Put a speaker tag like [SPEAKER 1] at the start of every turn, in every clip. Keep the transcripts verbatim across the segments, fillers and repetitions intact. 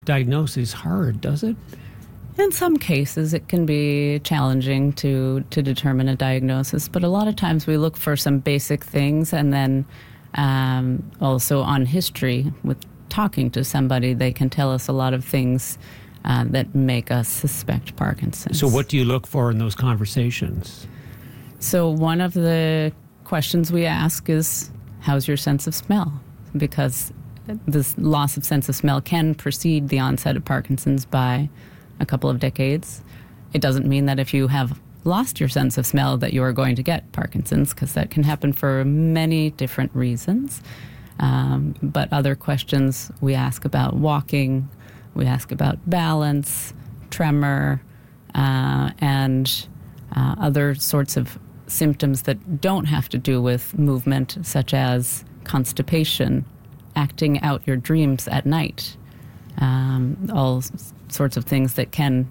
[SPEAKER 1] Diagnosis is hard, does it?
[SPEAKER 2] In some cases, it can be challenging to, to determine a diagnosis, but a lot of times we look for some basic things, and then um, also on history, with talking to somebody, they can tell us a lot of things uh, that make us suspect Parkinson's.
[SPEAKER 1] So what do you look for in those conversations?
[SPEAKER 2] So one of the questions we ask is, how's your sense of smell? Because this loss of sense of smell can precede the onset of Parkinson's by a couple of decades. It doesn't mean that if you have lost your sense of smell that you are going to get Parkinson's, because that can happen for many different reasons. Um, but other questions we ask about walking, we ask about balance, tremor, uh, and uh, other sorts of symptoms that don't have to do with movement, such as constipation, acting out your dreams at night, um, all s- sorts of things that can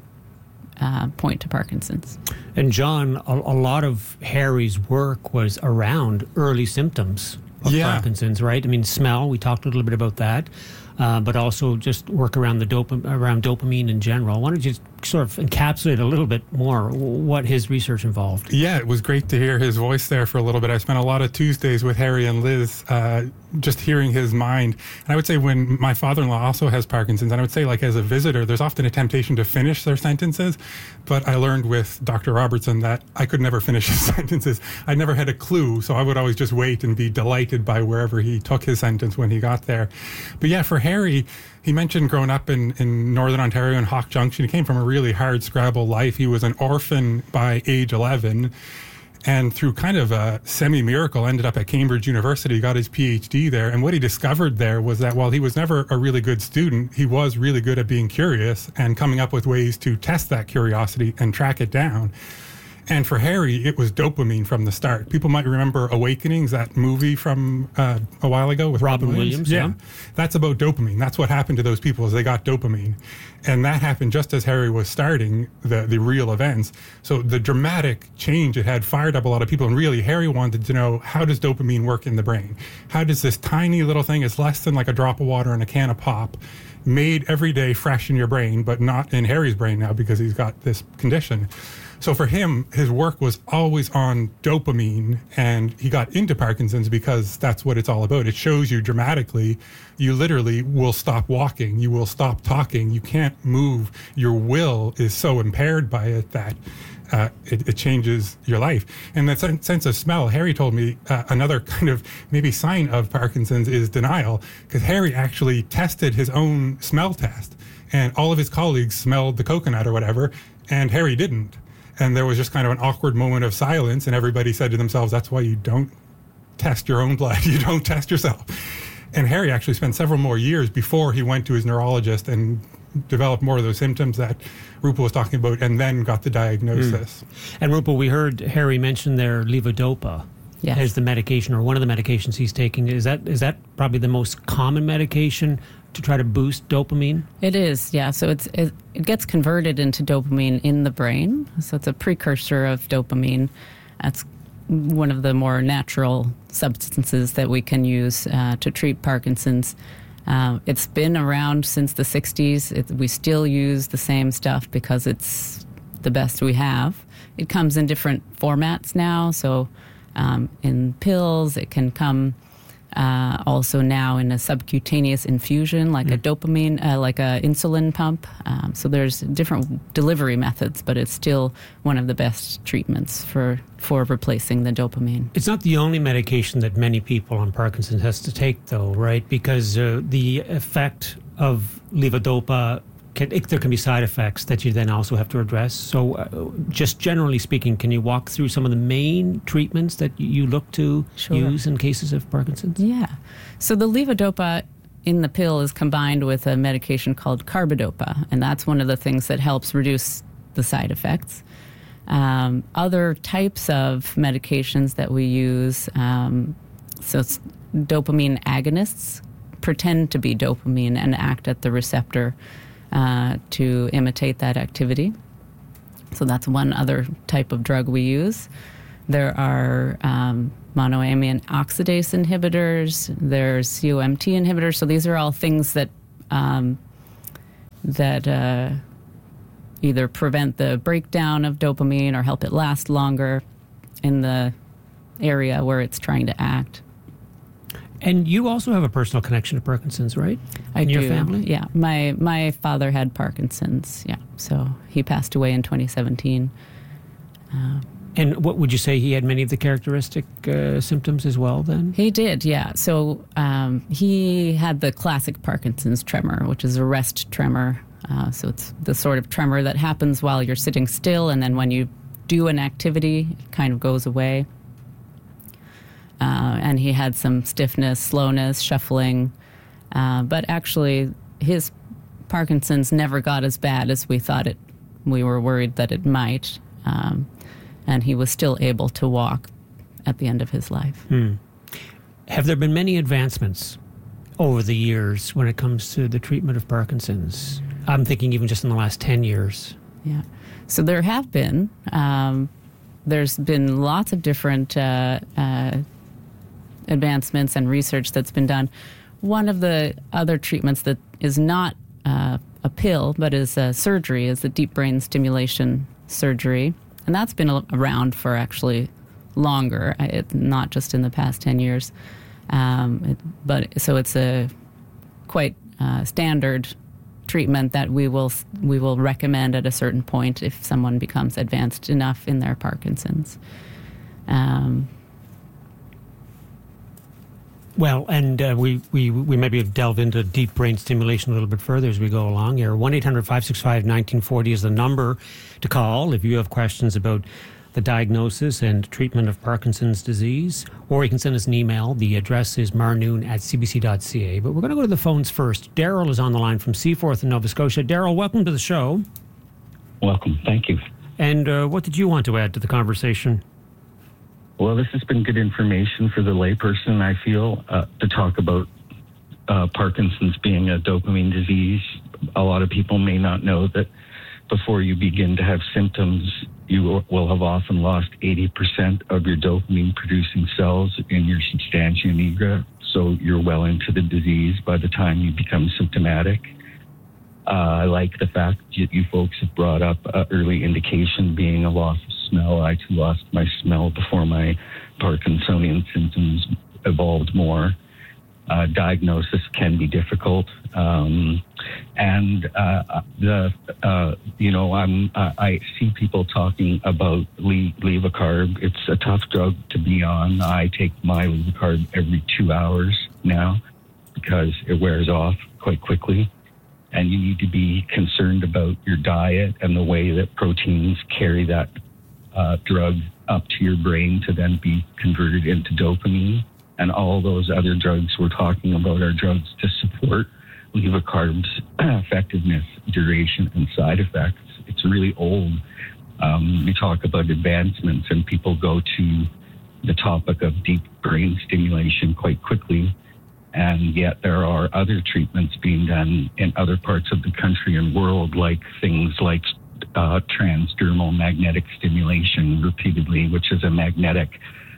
[SPEAKER 2] uh, point to Parkinson's.
[SPEAKER 1] And John, a, a lot of Harry's work was around early symptoms of
[SPEAKER 3] Yeah.
[SPEAKER 1] Parkinson's, right? I mean, smell, we talked a little bit about that, uh, but also just work around the dopa- around dopamine in general. Why don't you sort of encapsulate a little bit more what his research involved?
[SPEAKER 3] Yeah, it was great to hear his voice there for a little bit. I spent a lot of Tuesdays with Harry and Liz, uh, just hearing his mind. And I would say when my father-in-law also has Parkinson's, and I would say like as a visitor, there's often a temptation to finish their sentences. But I learned with Doctor Robertson that I could never finish his sentences. I never had a clue, so I would always just wait and be delighted by wherever he took his sentence when he got there. But yeah, for Harry, he mentioned growing up in, in Northern Ontario in Hawk Junction. He came from a really hard scrabble life. He was an orphan by age eleven, and through kind of a semi-miracle ended up at Cambridge University, got his P H D there. And what he discovered there was that while he was never a really good student, he was really good at being curious and coming up with ways to test that curiosity and track it down. And for Harry, it was dopamine from the start. People might remember Awakenings, that movie from uh, a while ago with
[SPEAKER 1] Robin
[SPEAKER 3] Robin
[SPEAKER 1] Williams,
[SPEAKER 3] Williams.
[SPEAKER 1] yeah.
[SPEAKER 3] That's about dopamine. That's what happened to those people, is they got dopamine. And that happened just as Harry was starting the, the real events. So the dramatic change it had fired up a lot of people. And really, Harry wanted to know, how does dopamine work in the brain? How does this tiny little thing, it's less than like a drop of water in a can of pop, made every day fresh in your brain, but not in Harry's brain now because he's got this condition. So for him, his work was always on dopamine, and he got into Parkinson's because that's what it's all about. It shows you dramatically, you literally will stop walking, you will stop talking, you can't move. Your will is so impaired by it that uh, it, it changes your life. And that sen- sense of smell, Harry told me uh, another kind of maybe sign of Parkinson's is denial, because Harry actually tested his own smell test, and all of his colleagues smelled the coconut or whatever, and Harry didn't. And there was just kind of an awkward moment of silence, and everybody said to themselves, that's why you don't test your own blood. You don't test yourself. And Harry actually spent several more years before he went to his neurologist and developed more of those symptoms that Rupal was talking about, and then got the diagnosis.
[SPEAKER 1] Mm. And Rupal, we heard Harry mention there levodopa
[SPEAKER 2] Yes.
[SPEAKER 1] as the medication, or one of the medications he's taking. Is that is that probably the most common medication to try to boost dopamine?
[SPEAKER 2] It is, yeah. So it's it, it gets converted into dopamine in the brain. So it's a precursor of dopamine. That's one of the more natural substances that we can use uh, to treat Parkinson's. Uh, it's been around since the sixties. It, we still use the same stuff because it's the best we have. It comes in different formats now. So um, in pills, it can come Uh, also now in a subcutaneous infusion, like mm. a dopamine, uh, like a insulin pump. Um, so there's different delivery methods, but it's still one of the best treatments for, for replacing the dopamine.
[SPEAKER 1] It's not the only medication that many people on Parkinson's has to take, though, right? Because uh, the effect of levodopa, can, it, there can be side effects that you then also have to address. So uh, just generally speaking, can you walk through some of the main treatments that you look to
[SPEAKER 2] Sure.
[SPEAKER 1] use in cases of Parkinson's?
[SPEAKER 2] Yeah. So the levodopa in the pill is combined with a medication called carbidopa, and that's one of the things that helps reduce the side effects. Um, other types of medications that we use, um, so it's dopamine agonists, pretend to be dopamine and act at the receptor Uh, to imitate that activity. So that's one other type of drug we use. There are um, monoamine oxidase inhibitors, there's C O M T inhibitors. So these are all things that um, that uh, either prevent the breakdown of dopamine or help it last longer in the area where it's trying to act.
[SPEAKER 1] And you also have a personal connection to Parkinson's, right?
[SPEAKER 2] I
[SPEAKER 1] In
[SPEAKER 2] do.
[SPEAKER 1] your family?
[SPEAKER 2] Yeah. My my father had Parkinson's. Yeah. So he passed away in twenty seventeen. Uh,
[SPEAKER 1] And what would you say, he had many of the characteristic uh, symptoms as well then?
[SPEAKER 2] he did, yeah. So um, he had the classic Parkinson's tremor, which is a rest tremor. Uh, so it's the sort of tremor that happens while you're sitting still, and then when you do an activity, it kind of goes away. Uh, and he had some stiffness, slowness, shuffling. Uh, but actually, his Parkinson's never got as bad as we thought it. We were worried that it might. Um, and he was still able to walk at the end of his life.
[SPEAKER 1] Hmm. Have there been many advancements over the years when it comes to the treatment of Parkinson's? I'm thinking even just in the last ten years.
[SPEAKER 2] Yeah. So there have been. Um, there's been lots of different uh, uh, advancements and research that's been done. One of the other treatments that is not uh, a pill, but is a surgery, is the deep brain stimulation surgery. And that's been around for actually longer, it, not just in the past ten years. Um, it, but so it's a quite uh, standard treatment that we will we will recommend at a certain point if someone becomes advanced enough in their Parkinson's. Um,
[SPEAKER 1] Well, and uh, we, we, we maybe delve into deep brain stimulation a little bit further as we go along here. one eight hundred five six five one nine four zero is the number to call if you have questions about the diagnosis and treatment of Parkinson's disease, or you can send us an email. The address is marnoon at c b c dot c a. But we're going to go to the phones first. Daryl is on the line from Seaforth in Nova Scotia. Daryl, welcome to the show.
[SPEAKER 4] Welcome. Thank you.
[SPEAKER 1] And uh, what did you want to add to the conversation?
[SPEAKER 4] Well, this has been good information for the layperson, I feel, uh, to talk about uh, Parkinson's being a dopamine disease. A lot of people may not know that before you begin to have symptoms, you will have often lost eighty percent of your dopamine-producing cells in your substantia nigra, so you're well into the disease by the time you become symptomatic. Uh, I like the fact that you folks have brought up uh, early indication being a loss of smell. I too lost my smell before my Parkinsonian symptoms evolved more. Uh, diagnosis can be difficult, um, and uh, the uh, you know I'm uh, I see people talking about Le- Levocarb. It's a tough drug to be on. I take my Levocarb every two hours now because it wears off quite quickly. And you need to be concerned about your diet and the way that proteins carry that uh, drug up to your brain to then be converted into dopamine. And all those other drugs we're talking about are drugs to support Levocarb's effectiveness, duration, and side effects. It's really old. Um, we talk about advancements and people go to the topic of deep brain stimulation quite quickly. And yet there are other treatments being done in other parts of the country and world, like things like uh, transdermal magnetic stimulation repeatedly, which is a magnetic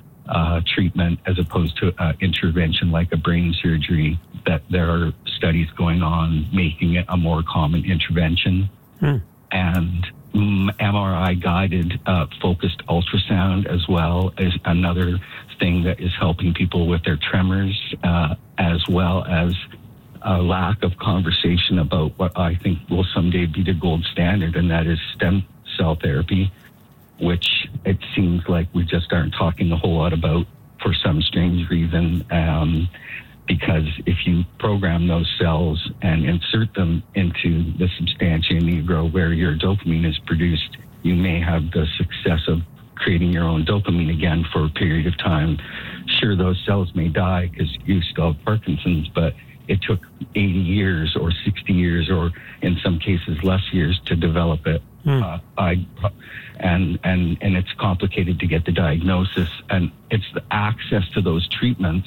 [SPEAKER 4] uh, treatment as opposed to uh, intervention like a brain surgery, that there are studies going on making it a more common intervention. Hmm. And um, M R I-guided uh, focused ultrasound as well is another thing that is helping people with their tremors, uh, as well as a lack of conversation about what I think will someday be the gold standard, and that is stem cell therapy, which it seems like we just aren't talking a whole lot about for some strange reason. Um, because if you program those cells and insert them into the substantia nigra where your dopamine is produced, you may have the success of creating your own dopamine again for a period of time. Sure, those cells may die because you still have Parkinson's, but it took eighty years or sixty years or in some cases less years to develop it. Mm. Uh, I, and, and, and it's complicated to get the diagnosis, and it's the access to those treatments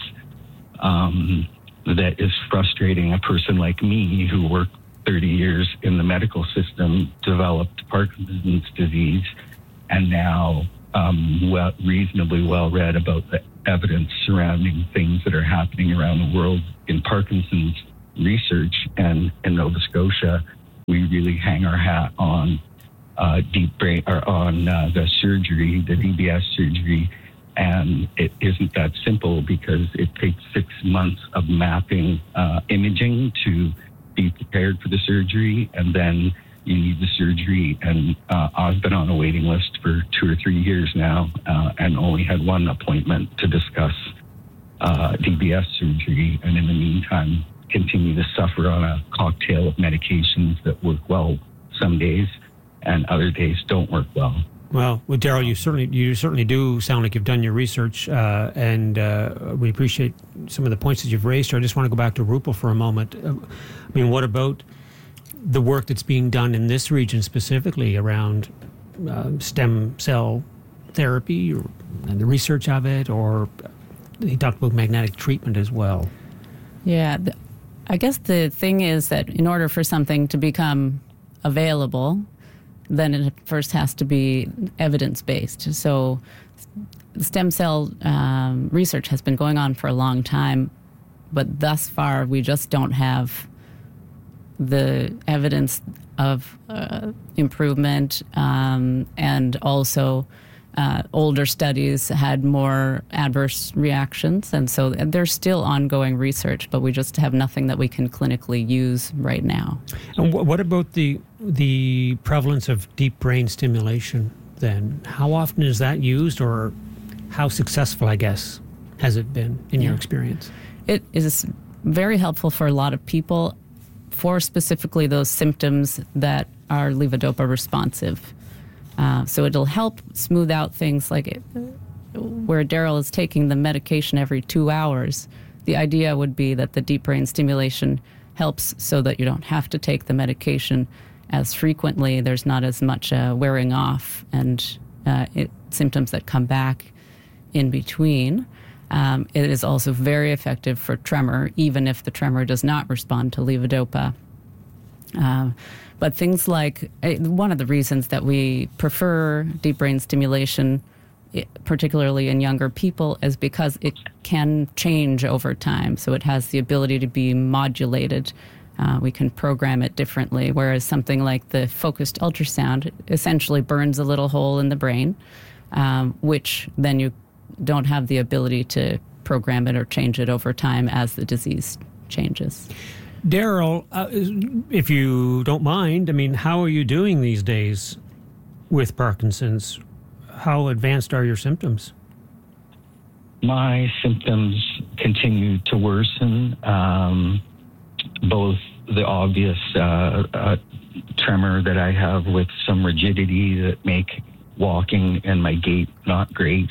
[SPEAKER 4] um, that is frustrating. A person like me who worked thirty years in the medical system, developed Parkinson's disease, and now um, well, reasonably well read about the evidence surrounding things that are happening around the world in Parkinson's research. And in Nova Scotia, we really hang our hat on uh, deep brain or on uh, the surgery, the D B S surgery. And it isn't that simple because it takes six months of mapping uh, imaging to be prepared for the surgery, and then you need the surgery. And uh, I've been on a waiting list for two or three years now, uh, and only had one appointment to discuss uh, D B S surgery. And in the meantime, continue to suffer on a cocktail of medications that work well some days, and other days don't work well.
[SPEAKER 1] Well, well, Daryl, you certainly you certainly do sound like you've done your research, uh, and uh, we appreciate some of the points that you've raised here. I just want to go back to Rupal for a moment. Uh, I mean, what about the work that's being done in this region specifically around uh, stem cell therapy or, and the research of it, or he talked about magnetic treatment as well?
[SPEAKER 2] Yeah, the, I guess the thing is that in order for something to become available, then it first has to be evidence-based. So stem cell um, research has been going on for a long time, but thus far we just don't have the evidence of uh, improvement, um, and also uh, older studies had more adverse reactions, and so there's still ongoing research, but we just have nothing that we can clinically use right now.
[SPEAKER 1] And wh- what about the the prevalence of deep brain stimulation then? How often is that used, or how successful, I guess, has it been in yeah. your experience?
[SPEAKER 2] It is very helpful for a lot of people, for specifically those symptoms that are levodopa responsive. Uh, so it'll help smooth out things like it, where Daryl is taking the medication every two hours. The idea would be that the deep brain stimulation helps so that you don't have to take the medication as frequently. There's not as much uh, wearing off and uh, it, symptoms that come back in between. Um, it is also very effective for tremor, even if the tremor does not respond to levodopa. Uh, but things like, uh, one of the reasons that we prefer deep brain stimulation, particularly in younger people, is because it can change over time. So it has the ability to be modulated. Uh, we can program it differently, whereas something like the focused ultrasound essentially burns a little hole in the brain, um, which then you don't have the ability to program it or change it over time as the disease changes.
[SPEAKER 1] Daryl, uh, if you don't mind, I mean, how are you doing these days with Parkinson's? How advanced are your symptoms?
[SPEAKER 4] My symptoms continue to worsen. Um, both the obvious uh, uh, tremor that I have with some rigidity that make walking and my gait not great.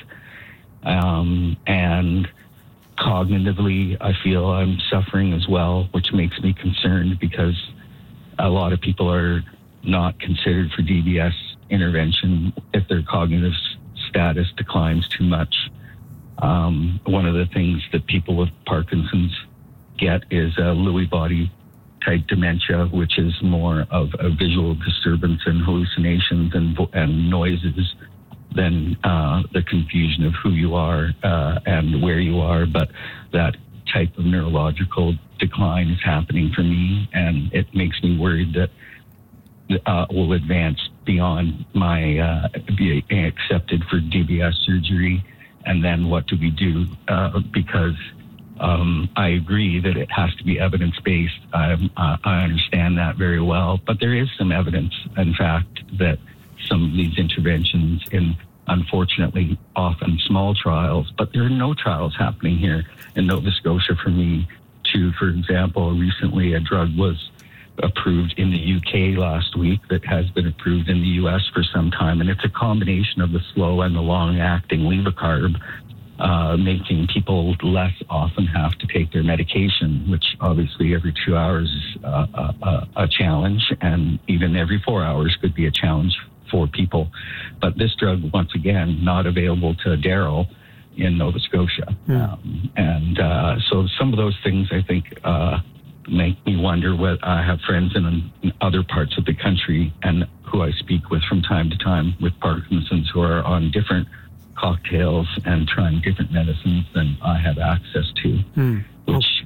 [SPEAKER 4] Um, and cognitively, I feel I'm suffering as well, which makes me concerned because a lot of people are not considered for D B S intervention if their cognitive status declines too much. Um, one of the things that people with Parkinson's get is a Lewy body type dementia, which is more of a visual disturbance and hallucinations and, and noises than uh, the confusion of who you are uh, and where you are. But that type of neurological decline is happening for me, and it makes me worried that uh, will advance beyond my uh, being accepted for D B S surgery. And then what do we do? Uh, because um, I agree that it has to be evidence-based. I, uh, I understand that very well, but there is some evidence, in fact, that some of these interventions in, unfortunately, often small trials, but there are no trials happening here in Nova Scotia for me to, for example, recently a drug was approved in the U K last week that has been approved in the U S for some time, and it's a combination of the slow and the long-acting levocarb, uh, making people less often have to take their medication, which obviously every two hours is uh, a, a challenge, and even every four hours could be a challenge for people. But this drug, once again, not available to Daryl in Nova Scotia. Mm. Um, and uh, so some of those things, I think, uh, make me wonder what I have friends in, in other parts of the country and who I speak with from time to time with Parkinson's who are on different cocktails and trying different medicines than I have access to, mm. which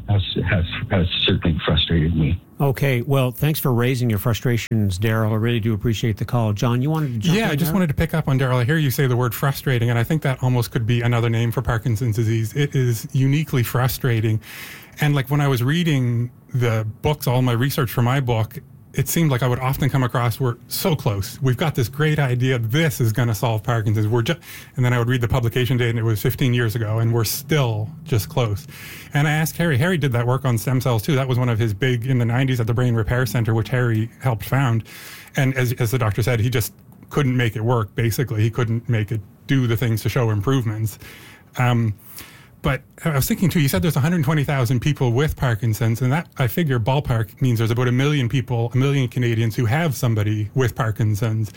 [SPEAKER 4] has, has, has certainly frustrated me.
[SPEAKER 1] Okay, well, thanks for raising your frustrations, Daryl. I really do appreciate the call. John, you wanted to jump
[SPEAKER 3] Yeah,
[SPEAKER 1] in
[SPEAKER 3] I just
[SPEAKER 1] there?
[SPEAKER 3] wanted to pick up on Daryl. I hear you say the word frustrating, and I think that almost could be another name for Parkinson's disease. It is uniquely frustrating. And like when I was reading the books, all my research for my book, it seemed like I would often come across, we're so close. We've got this great idea. This is going to solve Parkinson's. We're just, and then I would read the publication date, and it was fifteen years ago, and we're still just close. And I asked Harry. Harry did that work on stem cells too. That was one of his big in the nineties at the Brain Repair Center, which Harry helped found. And as, as the doctor said, he just couldn't make it work. Basically, he couldn't make it do the things to show improvements. Um, But I was thinking too, you said there's one hundred twenty thousand people with Parkinson's, and that, I figure, ballpark means there's about a million people, a million Canadians who have somebody with Parkinson's.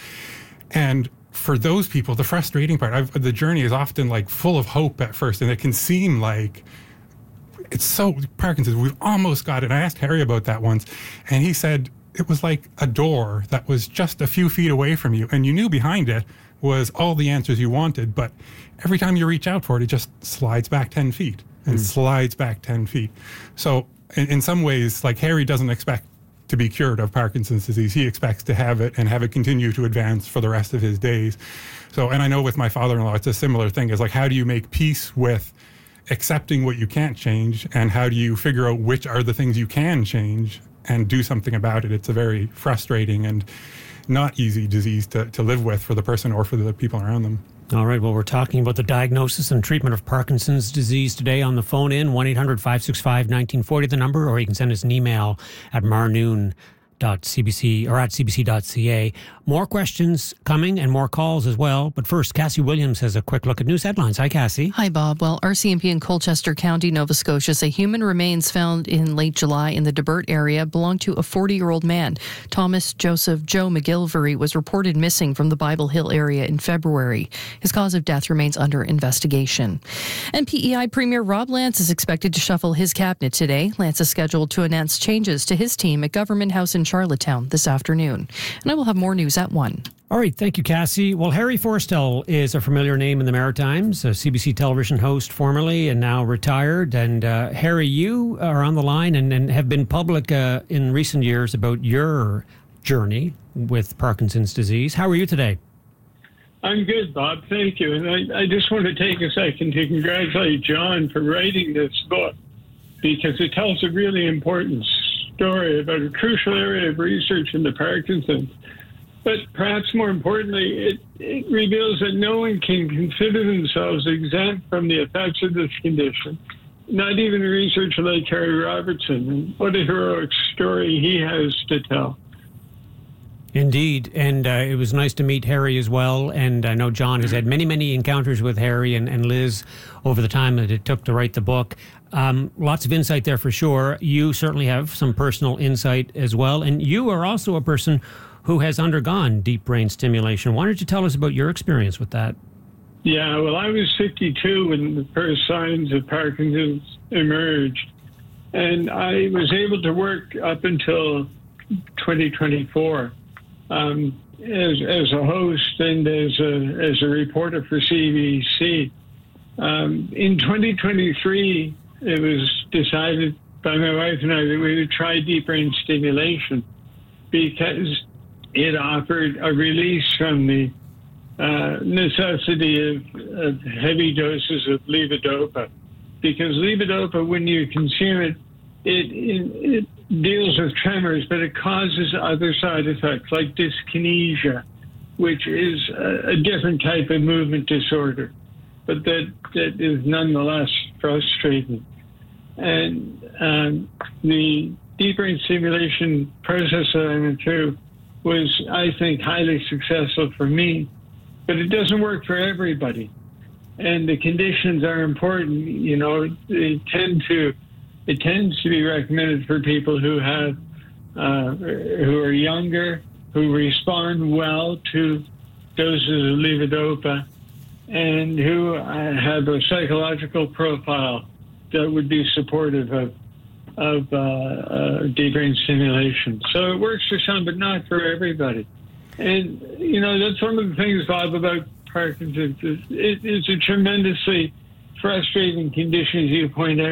[SPEAKER 3] And for those people, the frustrating part, I've, the journey is often like full of hope at first, and it can seem like it's so, Parkinson's, we've almost got it. And I asked Harry about that once, and he said it was like a door that was just a few feet away from you, and you knew behind it was all the answers you wanted, but every time you reach out for it, it just slides back ten feet and mm. slides back ten feet. So in, in some ways, like Harry doesn't expect to be cured of Parkinson's disease. He expects to have it and have it continue to advance for the rest of his days. So, and I know with my father-in-law, it's a similar thing. It's like, how do you make peace with accepting what you can't change, and how do you figure out which are the things you can change and do something about it? It's a very frustrating and not easy disease to, to live with for the person or for the people around them.
[SPEAKER 1] All right, well, we're talking about the diagnosis and treatment of Parkinson's disease today on the phone in, one eight hundred five six five one nine four zero, the number, or you can send us an email at marnoon dot c b c or at c b c dot c a. More questions coming and more calls as well. But first, Cassie Williams has a quick look at news headlines. Hi, Cassie.
[SPEAKER 5] Hi, Bob. Well, R C M P in Colchester County, Nova Scotia, say human remains found in late July in the Debert area belonged to a forty-year-old man. Thomas Joseph Joe McGilvery was reported missing from the Bible Hill area in February. His cause of death remains under investigation. And P E I Premier Rob Lance is expected to shuffle his cabinet today. Lance is scheduled to announce changes to his team at Government House in Charlottetown this afternoon. And I will have more news at one.
[SPEAKER 1] All right, thank you, Cassie. Well, Harry Forstall is a familiar name in the Maritimes, a C B C television host formerly and now retired. And uh, Harry, you are on the line and, and have been public uh, in recent years about your journey with Parkinson's disease. How are you today?
[SPEAKER 6] I'm good, Bob. Thank you. And I, I just want to take a second to congratulate John for writing this book, because it tells a really important story about a crucial area of research in the Parkinson's. But perhaps more importantly, it, it reveals that no one can consider themselves exempt from the effects of this condition, not even a researcher like Harry Robertson. And what a heroic story he has to tell.
[SPEAKER 1] Indeed, and uh, it was nice to meet Harry as well, and I know John has had many, many encounters with Harry and, and Liz over the time that it took to write the book. Um, lots of insight there for sure. You certainly have some personal insight as well, and you are also a person who has undergone deep brain stimulation. Why don't you tell us about your experience with that?
[SPEAKER 6] Yeah, well, I was fifty-two when the first signs of Parkinson's emerged, and I was able to work up until twenty twenty-four. Um, as, as a host and as a, as a reporter for C B C. Um, in twenty twenty-three, it was decided by my wife and I that we would try deep brain stimulation because it offered a release from the uh, necessity of, of heavy doses of levodopa. Because levodopa, when you consume it, it, it, it deals with tremors, but it causes other side effects like dyskinesia, which is a, a different type of movement disorder, but that, that is nonetheless frustrating. And um, the deep brain stimulation process that I went through was, I think, highly successful for me, but it doesn't work for everybody. And the conditions are important. You know, they tend to It tends to be recommended for people who have, uh, who are younger, who respond well to doses of levodopa, and who uh, have a psychological profile that would be supportive of of uh, uh, deep brain stimulation. So it works for some, but not for everybody. And you know, that's one of the things, Bob, about Parkinson's. It, it's a tremendously frustrating condition, as you point out.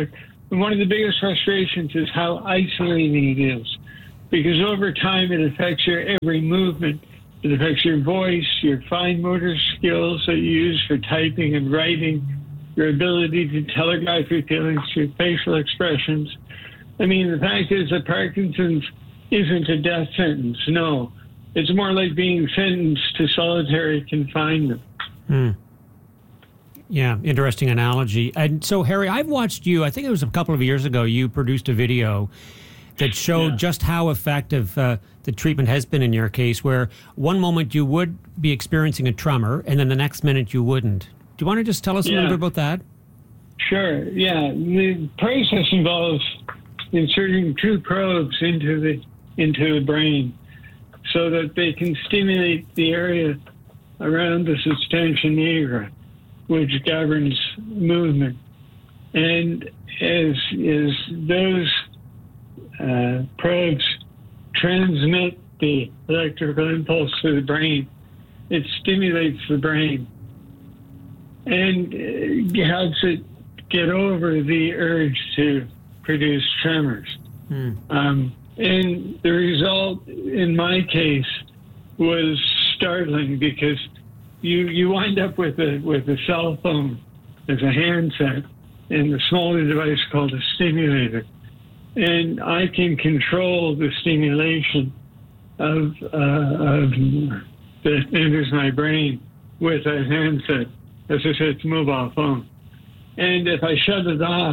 [SPEAKER 6] And one of the biggest frustrations is how isolating it is, because over time it affects your every movement. It affects your voice, your fine motor skills that you use for typing and writing, your ability to telegraph your feelings through facial expressions. I mean, the fact is that Parkinson's isn't a death sentence. No, it's more like being sentenced to solitary confinement.
[SPEAKER 1] Hmm. Yeah, interesting analogy. And so, Harry, I've watched you, I think it was a couple of years ago, you produced a video that showed yeah. just how effective uh, the treatment has been in your case, where one moment you would be experiencing a tremor, and then the next minute you wouldn't. Do you want to just tell us yeah. a little bit about that?
[SPEAKER 6] Sure, yeah. The process involves inserting two probes into the into the brain so that they can stimulate the area around the substantia nigra, which governs movement. And as, as those uh, probes transmit the electrical impulse to the brain, it stimulates the brain and uh, helps it get over the urge to produce tremors. Hmm. Um, and the result, in my case, was startling, because you you wind up with a with a cell phone as a handset and a smaller device called a stimulator, and I can control the stimulation of uh, of that enters my brain with a handset. As I said, it's a mobile phone, and if I shut it off,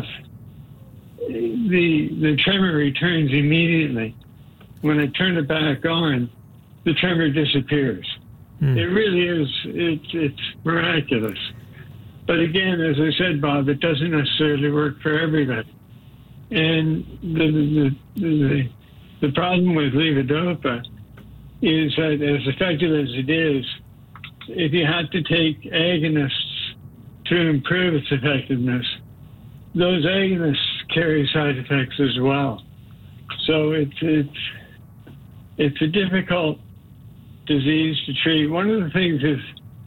[SPEAKER 6] the the tremor returns immediately. When I turn it back on, the tremor disappears. Mm. It really is, it's, it's miraculous. But again, as I said, Bob, it doesn't necessarily work for everybody. And the the, the, the problem with levodopa is that, as effective as it is, if you had to take agonists to improve its effectiveness, those agonists carry side effects as well. So it's it's it's a difficult disease to treat. One of the things is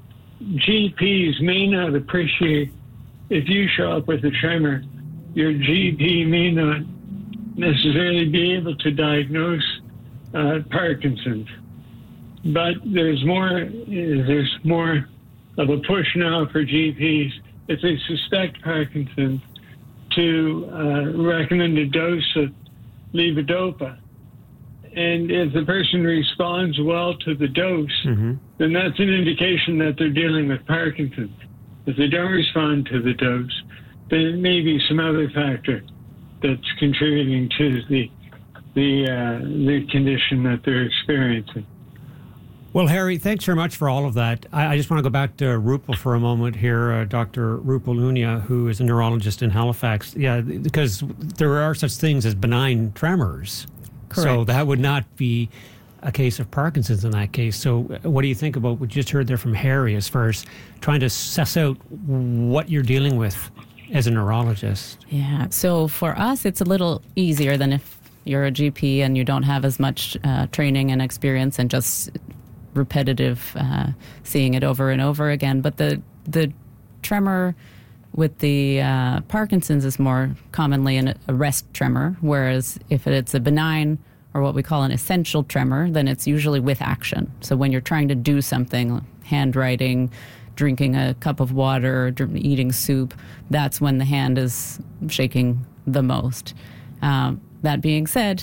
[SPEAKER 6] G Ps may not appreciate, if you show up with a tremor, your G P may not necessarily be able to diagnose uh, Parkinson's. But there's more there's more of a push now for G Ps, if they suspect Parkinson's, to uh, recommend a dose of levodopa. And if the person responds well to the dose, mm-hmm. then that's an indication that they're dealing with Parkinson's. If they don't respond to the dose, then it may be some other factor that's contributing to the the uh, the condition that they're experiencing.
[SPEAKER 1] Well, Harry, thanks very much for all of that. I, I just want to go back to Rupal for a moment here, uh, Doctor Rupal Unia, who is a neurologist in Halifax. Yeah, because there are such things as benign tremors. Correct. So that would not be a case of Parkinson's in that case. So what do you think about what you just heard there from Harry as far as trying to suss out what you're dealing with as a neurologist?
[SPEAKER 2] Yeah, so for us, it's a little easier than if you're a G P and you don't have as much uh, training and experience and just repetitive uh, seeing it over and over again. But the the tremor with the uh, Parkinson's is more commonly an, a rest tremor, whereas if it's a benign or what we call an essential tremor, then it's usually with action. So when you're trying to do something, handwriting, drinking a cup of water, eating soup, that's when the hand is shaking the most. Um, that being said,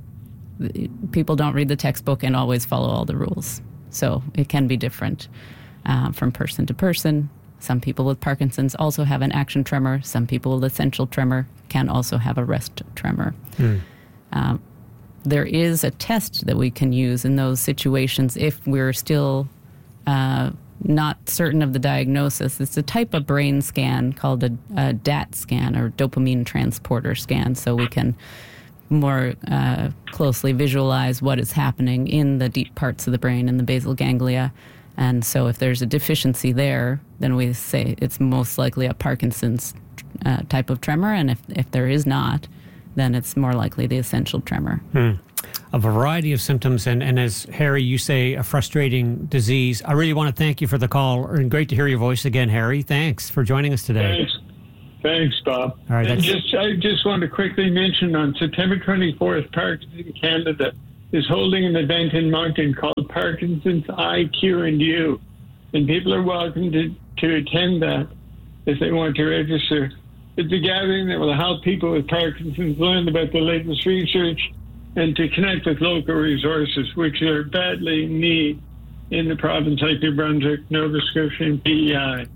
[SPEAKER 2] people don't read the textbook and always follow all the rules. So it can be different uh, from person to person. Some people with Parkinson's also have an action tremor. Some people with essential tremor can also have a rest tremor. Mm. Um, there is a test that we can use in those situations if we're still uh, not certain of the diagnosis. It's a type of brain scan called a, a D A T scan, or dopamine transporter scan, so we can more uh, closely visualize what is happening in the deep parts of the brain, in the basal ganglia. And so if there's a deficiency there, then we say it's most likely a Parkinson's uh, type of tremor. And if, if there is not, then it's more likely the essential tremor.
[SPEAKER 1] Hmm. A variety of symptoms. And, and as Harry, you say, a frustrating disease. I really want to thank you for the call. And great to hear your voice again, Harry. Thanks for joining us today.
[SPEAKER 6] Thanks. Thanks, Bob.
[SPEAKER 1] All right,
[SPEAKER 6] and
[SPEAKER 1] that's-
[SPEAKER 6] just I just want to quickly mention on September twenty-fourth, Parkinson's Canada is holding an event in Moncton called Parkinson's I, Q, and U. And people are welcome to, to attend that if they want to register. It's a gathering that will help people with Parkinson's learn about the latest research and to connect with local resources, which are badly in need in the province like New Brunswick, Nova Scotia, and P E I.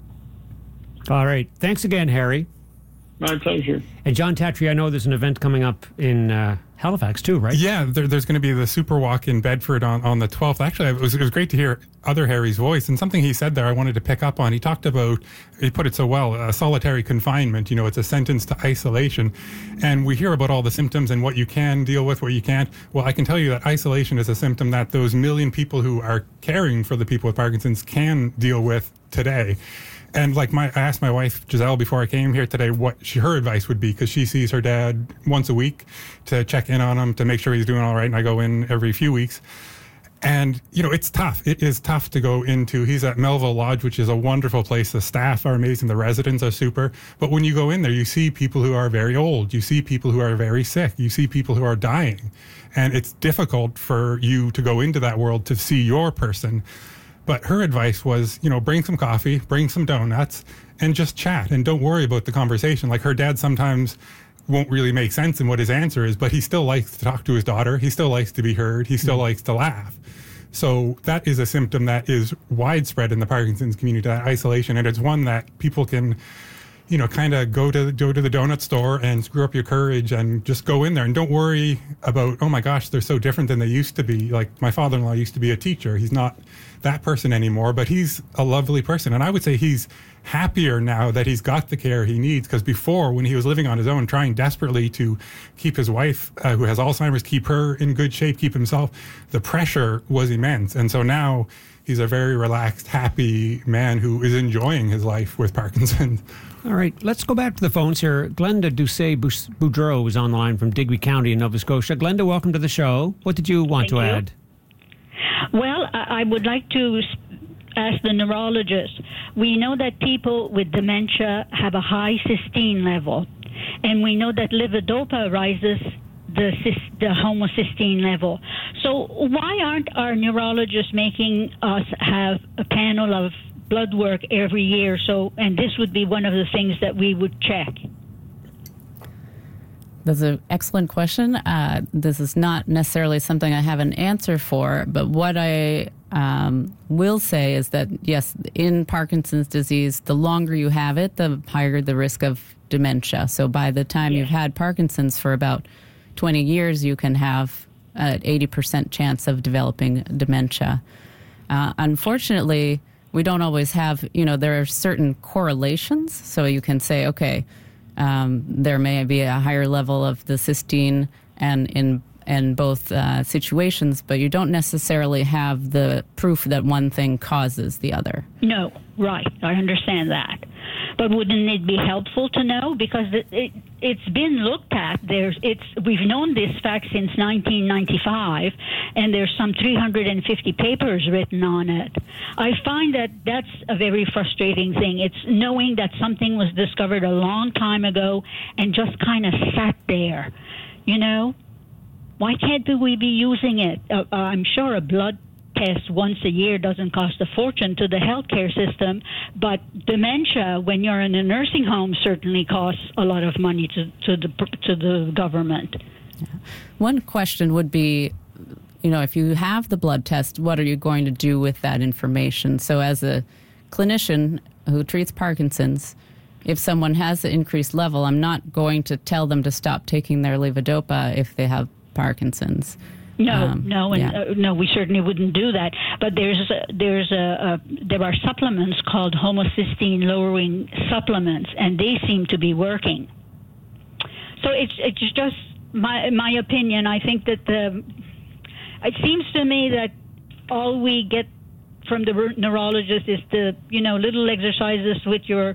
[SPEAKER 1] All right. Thanks again, Harry.
[SPEAKER 6] My pleasure.
[SPEAKER 1] And John Tatry, I know there's an event coming up in uh, Halifax too, right?
[SPEAKER 3] Yeah, there, there's going to be the Super Walk in Bedford on, on the twelfth. Actually, it was, it was great to hear other Harry's voice. And something he said there I wanted to pick up on. He talked about, he put it so well, uh, solitary confinement. You know, it's a sentence to isolation. And we hear about all the symptoms and what you can deal with, what you can't. Well, I can tell you that isolation is a symptom that those million people who are caring for the people with Parkinson's can deal with today. And like my, I asked my wife, Giselle, before I came here today, what she, her advice would be, because she sees her dad once a week to check in on him, to make sure he's doing all right. And I go in every few weeks. And, you know, it's tough. It is tough to go into, he's at Melville Lodge, which is a wonderful place. The staff are amazing. The residents are super. But when you go in there, you see people who are very old. You see people who are very sick. You see people who are dying. And it's difficult for you to go into that world to see your person. But her advice was, you know, bring some coffee, bring some donuts, and just chat. And don't worry about the conversation. Like her dad sometimes won't really make sense in what his answer is, but he still likes to talk to his daughter. He still likes to be heard. He still mm-hmm. likes to laugh. So that is a symptom that is widespread in the Parkinson's community, that isolation. And it's one that people can, you know, kind of go to go to the donut store and screw up your courage and just go in there and don't worry about, oh my gosh, they're so different than they used to be. Like my father-in-law used to be a teacher. He's not that person anymore, but he's a lovely person. And I would say he's happier now that he's got the care he needs, because before, when he was living on his own, trying desperately to keep his wife, uh, who has Alzheimer's, keep her in good shape, keep himself, the pressure was immense. And so now he's a very relaxed, happy man who is enjoying his life with Parkinson's.
[SPEAKER 1] All right, let's go back to the phones here. Glenda Doucet-Boudreau is on the line from Digby County in Nova Scotia. Glenda, welcome to the show. What did you want
[SPEAKER 7] Thank
[SPEAKER 1] to
[SPEAKER 7] you.
[SPEAKER 1] add?
[SPEAKER 7] Well, I would like to ask the neurologist. We know that people with dementia have a high cysteine level, and we know that levodopa rises the, the homocysteine level. So why aren't our neurologists making us have a panel of blood work every year? So, and this would be one of the things that we would check.
[SPEAKER 2] That's an excellent question. Uh, this is not necessarily something I have an answer for, but what I um, will say is that, yes, in Parkinson's disease, the longer you have it, the higher the risk of dementia. So by the time
[SPEAKER 7] Yeah.
[SPEAKER 2] you've had Parkinson's for about twenty years, you can have an eighty percent chance of developing dementia. Uh, unfortunately, we don't always have, you know, there are certain correlations. So you can say, okay, Um, there may be a higher level of the cysteine and in in both uh, situations, but you don't necessarily have the proof that one thing causes the other.
[SPEAKER 7] No, right. I understand that. But wouldn't it be helpful to know? Because it, it, it's been looked at. There's, it's, we've known this fact since nineteen ninety-five, and there's some three hundred fifty papers written on it. I find that that's a very frustrating thing. It's knowing that something was discovered a long time ago and just kind of sat there, you know? Why can't we be using it? Uh, I'm sure a blood test once a year doesn't cost a fortune to the healthcare system, but dementia, when you're in a nursing home, certainly costs a lot of money to, to the to the government.
[SPEAKER 2] Yeah. One question would be, you know, if you have the blood test, what are you going to do with that information? So as a clinician who treats Parkinson's, if someone has an increased level, I'm not going to tell them to stop taking their levodopa if they have Parkinson's.
[SPEAKER 7] No,
[SPEAKER 2] um,
[SPEAKER 7] no, and
[SPEAKER 2] yeah.
[SPEAKER 7] uh, no, we certainly wouldn't do that. But there's a, there's a, a there are supplements called homocysteine lowering supplements, and they seem to be working. So it's it's just my my opinion. I think that the it seems to me that all we get from the neurologist is the you know little exercises with your.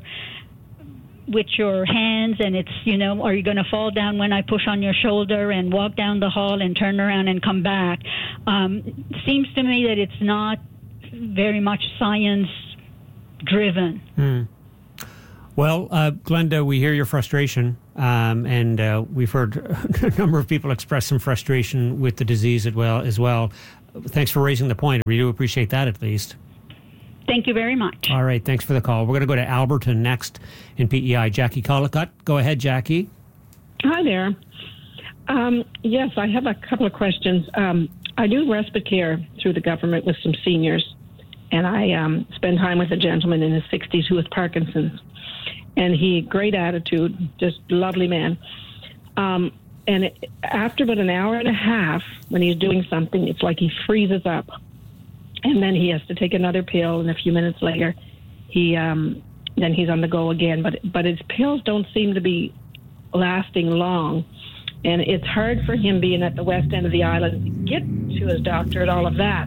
[SPEAKER 7] with your hands, and it's, you know, are you going to fall down when I push on your shoulder, and walk down the hall and turn around and come back. Um, seems to me that it's not very much science driven.
[SPEAKER 1] Hmm. Well, uh, Glenda, we hear your frustration, um, and uh, we've heard a number of people express some frustration with the disease as well. As well. Thanks for raising the point. We do appreciate that, at least.
[SPEAKER 7] Thank you very much.
[SPEAKER 1] All right, thanks for the call. We're going to go to Alberton next in P E I. Jackie Collicutt. Go ahead, Jackie.
[SPEAKER 8] Hi there. Um, yes, I have a couple of questions. Um, I do respite care through the government with some seniors, and I um, spend time with a gentleman in his sixties who has Parkinson's. And he, great attitude, just lovely man. Um, and it, after about an hour and a half, when he's doing something, it's like he freezes up. And then he has to take another pill, and a few minutes later, he um, then he's on the go again. But but his pills don't seem to be lasting long. And it's hard for him being at the west end of the island to get to his doctor and all of that.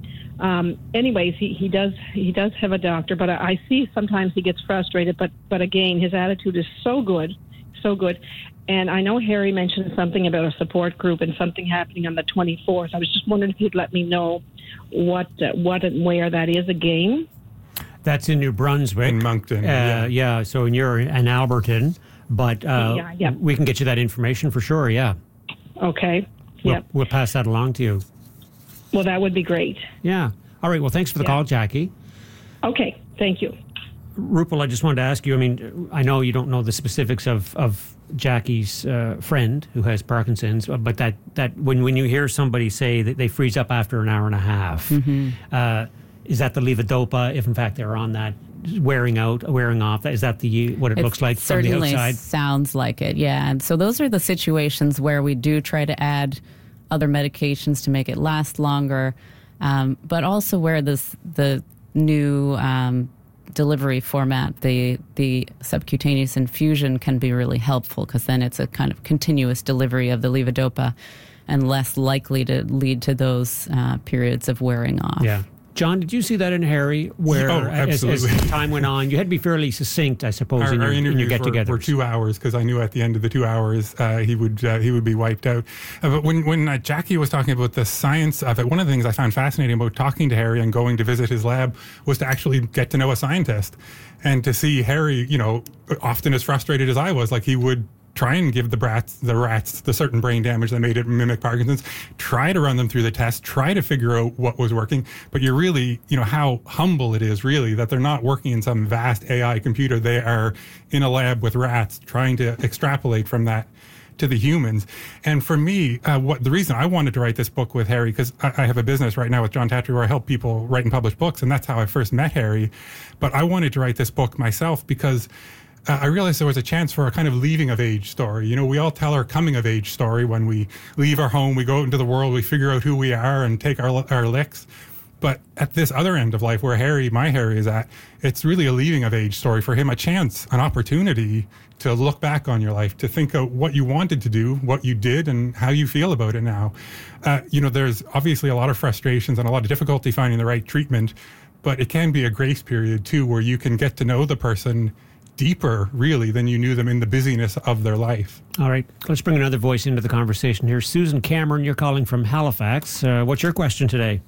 [SPEAKER 8] Um, anyways, he, he does he does have a doctor, but I, I see sometimes he gets frustrated. But but again, his attitude is so good, so good. And I know Harry mentioned something about a support group and something happening on the twenty-fourth. I was just wondering if you'd let me know what uh, what and where that is again.
[SPEAKER 1] That's in New Brunswick.
[SPEAKER 3] In Moncton.
[SPEAKER 1] Uh,
[SPEAKER 3] yeah.
[SPEAKER 1] yeah, so you're in Alberton, but uh,
[SPEAKER 8] yeah, yeah.
[SPEAKER 1] we can get you that information for sure, yeah.
[SPEAKER 8] Okay.
[SPEAKER 1] We'll,
[SPEAKER 8] Yep.
[SPEAKER 1] we'll pass that along to you.
[SPEAKER 8] Well, that would be great.
[SPEAKER 1] Yeah. All right, well, thanks for the
[SPEAKER 8] Yeah.
[SPEAKER 1] call, Jackie.
[SPEAKER 8] Okay. Thank you.
[SPEAKER 1] Rupal, I just wanted to ask you, I mean, I know you don't know the specifics of, of Jackie's uh, friend who has Parkinson's, but that, that when, when you hear somebody say that they freeze up after an hour and a half, mm-hmm. uh, is that the levodopa, if in fact they're on that, wearing out, wearing off? Is that the what it, it looks like from the outside?
[SPEAKER 2] Certainly sounds like it, yeah. And so those are the situations where we do try to add other medications to make it last longer, um, but also where this the new um, delivery format, the the subcutaneous infusion, can be really helpful, because then it's a kind of continuous delivery of the levodopa and less likely to lead to those uh, periods of wearing off.
[SPEAKER 1] Yeah. John, did you see that in Harry, where
[SPEAKER 3] Oh,
[SPEAKER 1] as, as time went on, you had to be fairly succinct, I suppose,
[SPEAKER 3] Our,
[SPEAKER 1] in, your,
[SPEAKER 3] our
[SPEAKER 1] in your
[SPEAKER 3] interviews
[SPEAKER 1] get-togethers?
[SPEAKER 3] were, were two hours because I knew at the end of the two hours uh, he would uh, he would be wiped out. Uh, but when when uh, Jackie was talking about the science of it, one of the things I found fascinating about talking to Harry and going to visit his lab was to actually get to know a scientist and to see Harry, you know, often as frustrated as I was, like he would try and give the rats, the rats, the certain brain damage that made it mimic Parkinson's, try to run them through the test, try to figure out what was working. But you're really, you know, how humble it is really that they're not working in some vast A I computer. They are in a lab with rats trying to extrapolate from that to the humans. And for me, uh, what the reason I wanted to write this book with Harry, because I, I have a business right now with John Tatry where I help people write and publish books, and that's how I first met Harry. But I wanted to write this book myself because Uh, I realized there was a chance for a kind of leaving of age story. You know, we all tell our coming of age story when we leave our home, we go out into the world, we figure out who we are and take our our licks. But at this other end of life where Harry, my Harry is at, it's really a leaving of age story for him, a chance, an opportunity to look back on your life, to think of what you wanted to do, what you did, and how you feel about it now. Uh, you know, there's obviously a lot of frustrations and a lot of difficulty finding the right treatment, but it can be a grace period too, where you can get to know the person deeper, really, than you knew them in the busyness of their life.
[SPEAKER 1] All right, let's bring another voice into the conversation here. Susan Cameron, you're calling from Halifax. Uh, what's your question today?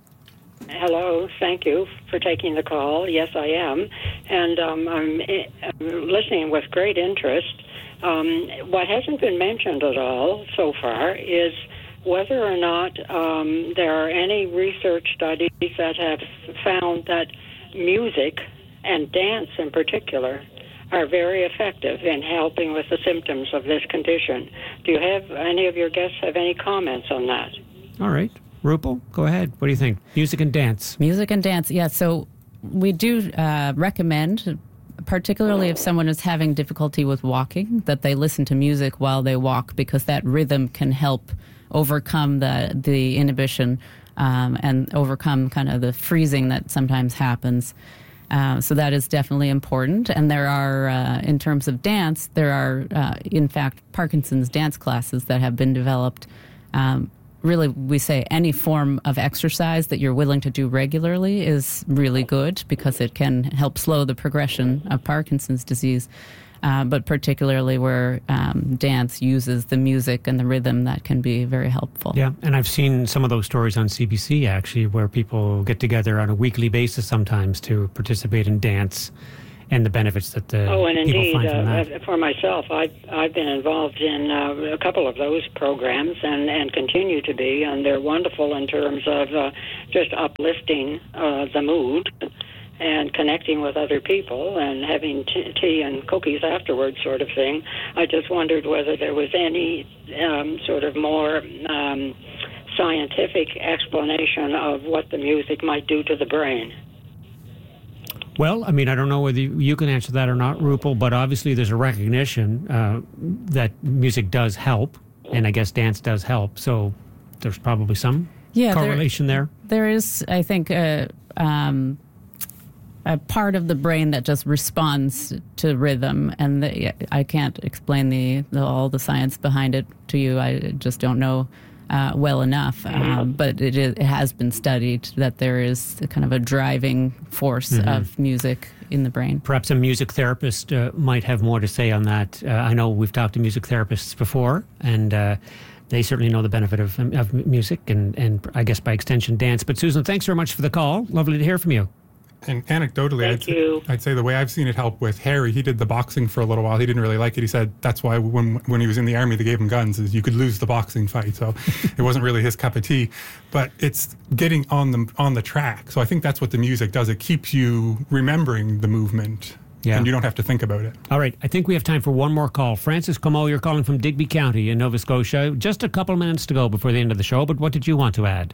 [SPEAKER 9] Hello, thank you for taking the call. Yes, I am. And um, I'm, I'm listening with great interest. Um, what hasn't been mentioned at all so far is whether or not um, there are any research studies that have found that music, and dance in particular, are very effective in helping with the symptoms of this condition. Do you have any of your guests have any comments on that?
[SPEAKER 1] All right. Rupal, go ahead. What do you think? Music and dance.
[SPEAKER 2] Music and dance, yeah. So we do uh, recommend, particularly if someone is having difficulty with walking, that they listen to music while they walk, because that rhythm can help overcome the, the inhibition um, and overcome kind of the freezing that sometimes happens. Uh, so that is definitely important. And there are, uh, in terms of dance, there are, uh, in fact, Parkinson's dance classes that have been developed. Um, really, we say any form of exercise that you're willing to do regularly is really good, because it can help slow the progression of Parkinson's disease. Uh, but particularly where um, dance uses the music and the rhythm, that can be very helpful.
[SPEAKER 1] Yeah, and I've seen some of those stories on C B C, actually, where people get together on a weekly basis sometimes to participate in dance. and the benefits that the
[SPEAKER 9] oh, and
[SPEAKER 1] people
[SPEAKER 9] indeed,
[SPEAKER 1] find from
[SPEAKER 9] uh,
[SPEAKER 1] that.
[SPEAKER 9] for myself, I've I've been involved in uh, a couple of those programs and, and continue to be, and they're wonderful in terms of uh, just uplifting uh, the mood and connecting with other people and having t- tea and cookies afterwards, sort of thing. I just wondered whether there was any um, sort of more um, scientific explanation of what the music might do to the brain.
[SPEAKER 1] Well, I mean, I don't know whether you can answer that or not, Rupal, but obviously there's a recognition uh, that music does help, and I guess dance does help. So there's probably some
[SPEAKER 2] yeah,
[SPEAKER 1] correlation there,
[SPEAKER 2] there. There is, I think, uh, um, a part of the brain that just responds to rhythm, and the, I can't explain the, the all the science behind it to you. I just don't know Uh, well enough, um, but it, is, it has been studied that there is a kind of a driving force mm-hmm. of music in the brain.
[SPEAKER 1] Perhaps a music therapist uh, might have more to say on that. Uh, I know we've talked to music therapists before, and uh, they certainly know the benefit of, of music and, and I guess by extension dance. But Susan, thanks very much for the call. Lovely to hear from you.
[SPEAKER 3] And anecdotally,
[SPEAKER 9] Thank
[SPEAKER 3] I'd,
[SPEAKER 9] you.
[SPEAKER 3] I'd say the way I've seen it help with Harry, he did the boxing for a little while. He didn't really like it. He said that's why when when he was in the army, they gave him guns, is you could lose the boxing fight. So it wasn't really his cup of tea. But it's getting on the on the track. So I think that's what the music does. It keeps you remembering the movement,
[SPEAKER 1] yeah.
[SPEAKER 3] and you don't have to think about it.
[SPEAKER 1] All right. I think we have time for one more call. Francis Como, you're calling from Digby County in Nova Scotia. Just a couple minutes to go before the end of the show, but what did you want to add?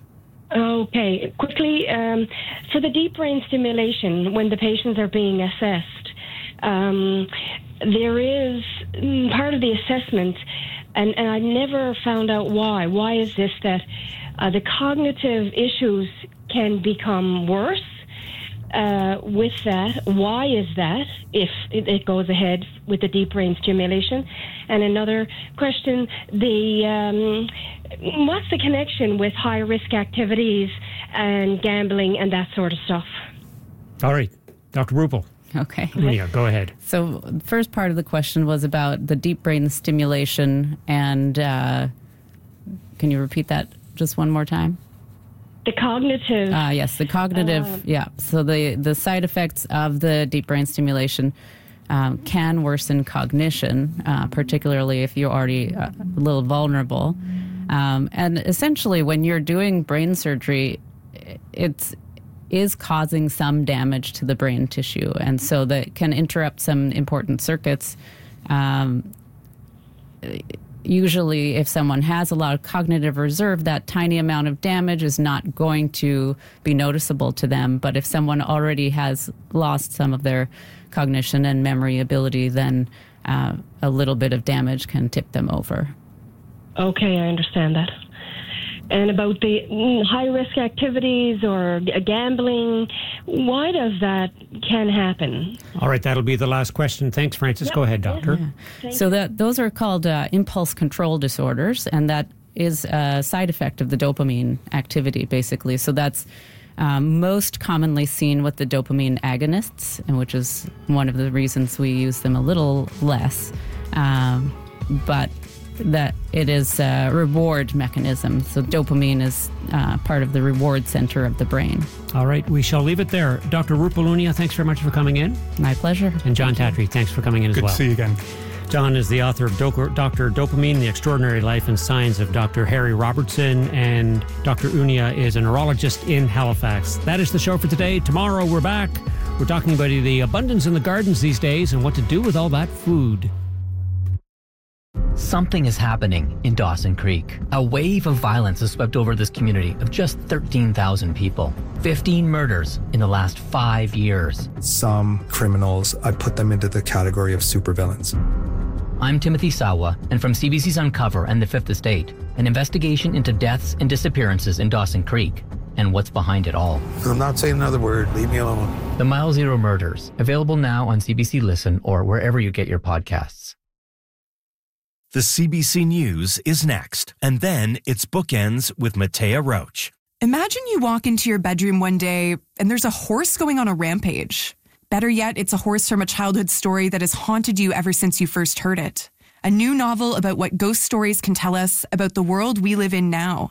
[SPEAKER 8] Okay, quickly, um, for the deep brain stimulation, when the patients are being assessed, um, there is mm, part of the assessment, and, and I never found out why. Why is this that uh, the cognitive issues can become worse uh, with that? Why is that if it, it goes ahead with the deep brain stimulation? And another question, the... Um, what's the connection with high-risk activities and gambling and that sort of stuff?
[SPEAKER 1] All right. Doctor Rupal.
[SPEAKER 2] Okay.
[SPEAKER 1] Yeah, go ahead.
[SPEAKER 2] So the first part of the question was about the deep brain stimulation, and uh, can you repeat that just one more time?
[SPEAKER 8] The cognitive...
[SPEAKER 2] Uh, yes, the cognitive, uh, yeah. So the, the side effects of the deep brain stimulation um, can worsen cognition, uh, particularly if you're already a little vulnerable. Um, and essentially, when you're doing brain surgery, it is causing some damage to the brain tissue, and so that can interrupt some important circuits. Um, usually, if someone has a lot of cognitive reserve, that tiny amount of damage is not going to be noticeable to them. But if someone already has lost some of their cognition and memory ability, then uh, a little bit of damage can tip them over.
[SPEAKER 8] Okay, I understand that. And about the mm, high-risk activities or g- gambling, why does that can happen?
[SPEAKER 1] All right, that'll be the last question. Thanks, Francis.
[SPEAKER 8] Yep.
[SPEAKER 1] Go ahead, Doctor.
[SPEAKER 2] Yeah. So that those are called uh, impulse control disorders, and that is a side effect of the dopamine activity, basically. So that's um, most commonly seen with the dopamine agonists, and which is one of the reasons we use them a little less. Um, but that it is a reward mechanism. So dopamine is uh, part of the reward center of the brain.
[SPEAKER 1] All right, we shall leave it there. Doctor Rupal Unia, thanks very much for coming in.
[SPEAKER 2] My pleasure.
[SPEAKER 1] And John Tatry, thanks for coming in
[SPEAKER 3] Good
[SPEAKER 1] as well.
[SPEAKER 3] Good to see you again.
[SPEAKER 1] John is the author of Doctor Dopamine, The Extraordinary Life and Science of Doctor Harry Robertson, and Doctor Unia is a neurologist in Halifax. That is the show for today. Tomorrow we're back. We're talking about the abundance in the gardens these days and what to do with all that food.
[SPEAKER 10] Something is happening in Dawson Creek. A wave of violence has swept over this community of just thirteen thousand people. fifteen murders in the last five years.
[SPEAKER 11] Some criminals, I put them into the category of supervillains.
[SPEAKER 10] I'm Timothy Sawa, and from C B C's Uncover and The Fifth Estate, an investigation into deaths and disappearances in Dawson Creek and what's behind it all.
[SPEAKER 11] I'm not saying another word. Leave me alone.
[SPEAKER 10] The Mile Zero Murders, available now on C B C Listen or wherever you get your podcasts.
[SPEAKER 12] The C B C News is next, and then it's Bookends with Matea Roach.
[SPEAKER 13] Imagine you walk into your bedroom one day and there's a horse going on a rampage. Better yet, it's a horse from a childhood story that has haunted you ever since you first heard it. A new novel about what ghost stories can tell us about the world we live in now.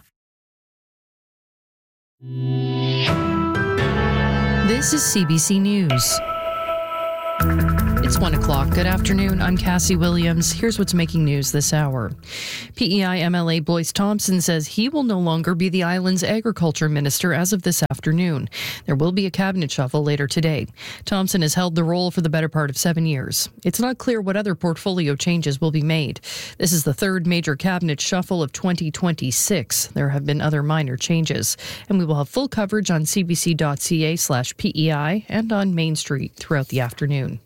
[SPEAKER 5] This is C B C News. It's one o'clock. Good afternoon. I'm Cassie Williams. Here's what's making news this hour. P E I M L A Boyce Thompson says he will no longer be the island's agriculture minister as of this afternoon. There will be a cabinet shuffle later today. Thompson has held the role for the better part of seven years. It's not clear what other portfolio changes will be made. This is the third major cabinet shuffle of twenty twenty-six. There have been other minor changes, and we will have full coverage on cbc.ca slash PEI and on Main Street throughout the afternoon.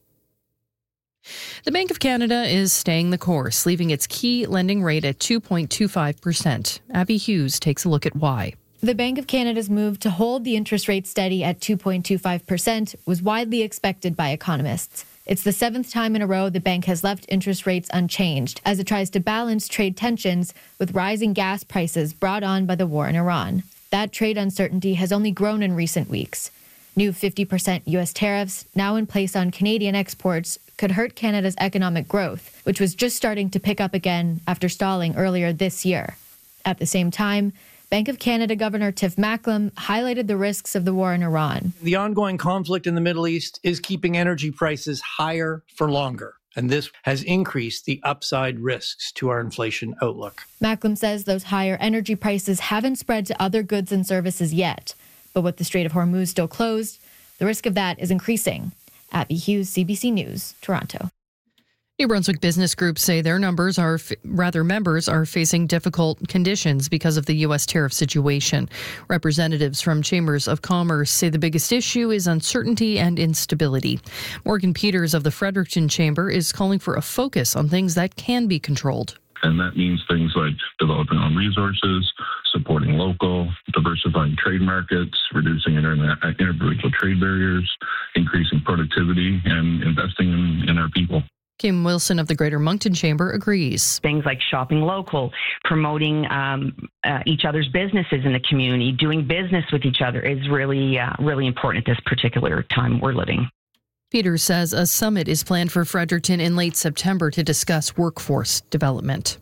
[SPEAKER 5] The Bank of Canada is staying the course, leaving its key lending rate at two point two five percent. Abby Hughes takes a look at why.
[SPEAKER 14] The Bank of Canada's move to hold the interest rate steady at two point two five percent was widely expected by economists. It's the seventh time in a row the bank has left interest rates unchanged as it tries to balance trade tensions with rising gas prices brought on by the war in Iran. That trade uncertainty has only grown in recent weeks. New fifty percent U S tariffs, now in place on Canadian exports, could hurt Canada's economic growth, which was just starting to pick up again after stalling earlier this year. At the same time, Bank of Canada Governor Tiff Macklem highlighted the risks of the war in Iran.
[SPEAKER 15] The ongoing conflict in the Middle East is keeping energy prices higher for longer, and this has increased the upside risks to our inflation outlook.
[SPEAKER 14] Macklem says those higher energy prices haven't spread to other goods and services yet, but with the Strait of Hormuz still closed, the risk of that is increasing. Abby Hughes, C B C News, Toronto.
[SPEAKER 5] New Brunswick business groups say their numbers are, rather members are facing difficult conditions because of the U S tariff situation. Representatives from chambers of commerce say the biggest issue is uncertainty and instability. Morgan Peters of the Fredericton Chamber is calling for a focus on things that can be controlled.
[SPEAKER 16] And that means things like developing own resources, supporting local, diversifying trade markets, reducing internet, interprovincial trade barriers, increasing productivity, and investing in, in our people.
[SPEAKER 5] Kim Wilson of the Greater Moncton Chamber agrees.
[SPEAKER 17] Things like shopping local, promoting um, uh, each other's businesses in the community, doing business with each other is really, uh, really important at this particular time we're living.
[SPEAKER 5] Peters says a summit is planned for Fredericton in late September to discuss workforce development.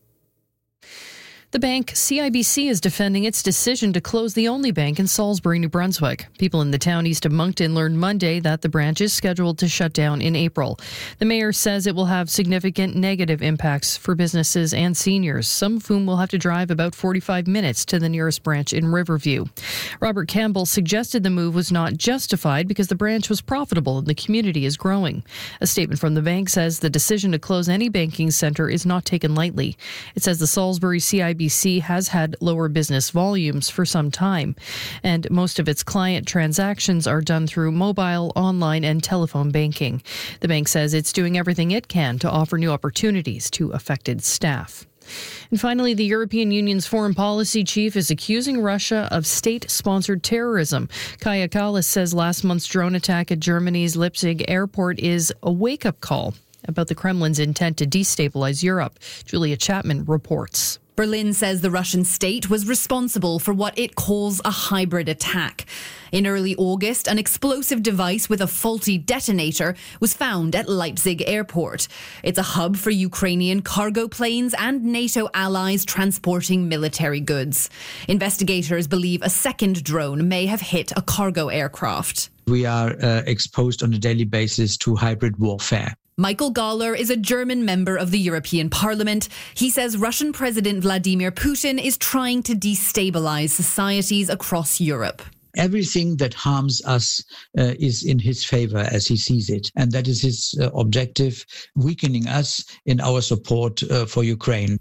[SPEAKER 5] The bank, C I B C, is defending its decision to close the only bank in Salisbury, New Brunswick. People in the town east of Moncton learned Monday that the branch is scheduled to shut down in April. The mayor says it will have significant negative impacts for businesses and seniors, some of whom will have to drive about forty-five minutes to the nearest branch in Riverview. Robert Campbell suggested the move was not justified because the branch was profitable and the community is growing. A statement from the bank says the decision to close any banking centre is not taken lightly. It says the Salisbury C I B C has had lower business volumes for some time, and most of its client transactions are done through mobile, online, and telephone banking. The bank says it's doing everything it can to offer new opportunities to affected staff. And finally, the European Union's foreign policy chief is accusing Russia of state-sponsored terrorism. Kaja Kallas says last month's drone attack at Germany's Leipzig airport is a wake-up call about the Kremlin's intent to destabilize Europe. Julia Chapman reports.
[SPEAKER 18] Berlin says the Russian state was responsible for what it calls a hybrid attack. In early August, an explosive device with a faulty detonator was found at Leipzig airport. It's a hub for Ukrainian cargo planes and NATO allies transporting military goods. Investigators believe a second drone may have hit a cargo aircraft.
[SPEAKER 19] We are uh, exposed on a daily basis to hybrid warfare.
[SPEAKER 18] Michael Gahler is a German member of the European Parliament. He says Russian President Vladimir Putin is trying to destabilize societies across Europe.
[SPEAKER 19] Everything that harms us uh, is in his favor as he sees it. And that is his uh, objective, weakening us in our support uh, for Ukraine.